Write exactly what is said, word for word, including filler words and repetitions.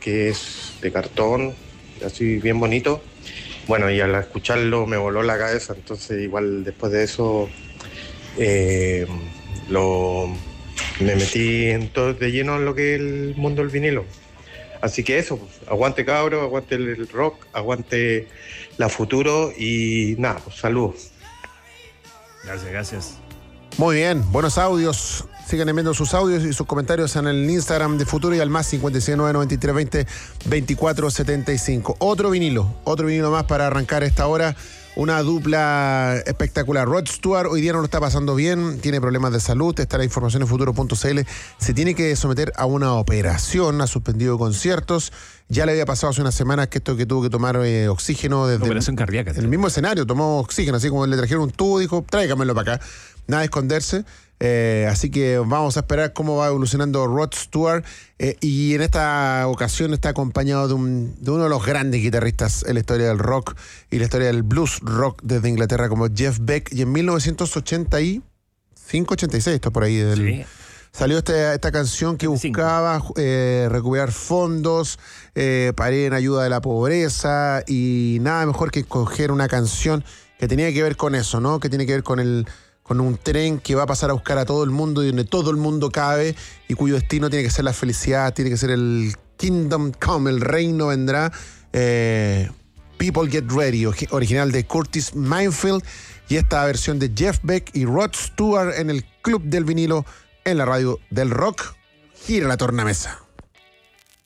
que es de cartón, así bien bonito. Bueno, y al escucharlo me voló la cabeza, entonces igual después de eso eh, lo, me metí en todo de lleno en lo que es el mundo del vinilo. Así que eso, pues, aguante cabro, aguante el rock, aguante la futuro y nada, pues saludos. Gracias, gracias. Muy bien, buenos audios. Sigan enviando sus audios y sus comentarios en el Instagram de Futuro y al más cincuenta y seis nueve noventa y tres veinte veinticuatro setenta y cinco. Otro vinilo, otro vinilo más para arrancar esta hora. Una dupla espectacular. Rod Stewart hoy día no lo está pasando bien, tiene problemas de salud, está la información en futuro punto c l. Se tiene que someter a una operación, ha suspendido conciertos. Ya le había pasado hace unas semanas que esto que tuvo que tomar eh, oxígeno desde operación el, cardíaca. En el mismo escenario, tomó oxígeno, así como le trajeron un tubo, dijo, tráigamelo para acá. Nada de esconderse. Eh, así que vamos a esperar cómo va evolucionando Rod Stewart. Eh, y en esta ocasión está acompañado de, un, de uno de los grandes guitarristas en la historia del rock y la historia del blues rock desde Inglaterra, como Jeff Beck. Y en mil novecientos ochenta y cinco, ochenta y seis, esto por ahí, del, Sí. salió este, esta canción que buscaba eh, recuperar fondos eh, para ir en ayuda de la pobreza, y nada mejor que escoger una canción que tenía que ver con eso, ¿no? Que tiene que ver con el con un tren que va a pasar a buscar a todo el mundo y donde todo el mundo cabe y cuyo destino tiene que ser la felicidad, tiene que ser el Kingdom Come, el reino vendrá. Eh, People Get Ready, original de Curtis Mayfield, y esta versión de Jeff Beck y Rod Stewart en el Club del Vinilo en la radio del rock. Gira la tornamesa.